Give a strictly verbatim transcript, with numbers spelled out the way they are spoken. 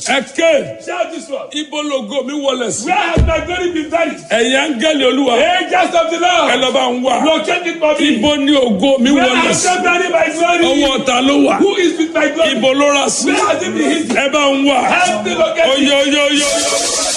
Ẹ̀kẹ́. Shout this one. Ibo logo mi wọlé sí. Where has my glory been buried? Ẹ̀yin áńgẹ́lì Olúwa. Angels of the Ẹ Lord. lọ bá ń wá. Locate it for me. Ibo ni ògo mi Where wọlé has sí. God buried my glory? Ọwọ́ ọ̀tá ló wà. Who is with my glory? Ibo ló rà sí. Where has it been hidden? Ẹ bá ń wá. Help me locate it. Oyo oyo oyo.